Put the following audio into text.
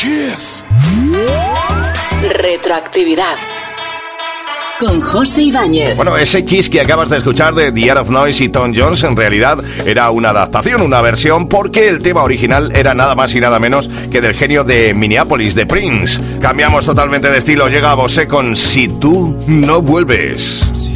Kiss. Retroactividad. Con José Ibáñez. Bueno, ese Kiss que acabas de escuchar de The Art of Noise y Tom Jones en realidad era una adaptación, una versión, porque el tema original era nada más y nada menos que del genio de Minneapolis, de Prince. Cambiamos totalmente de estilo, llega Bosé con Si tú no vuelves.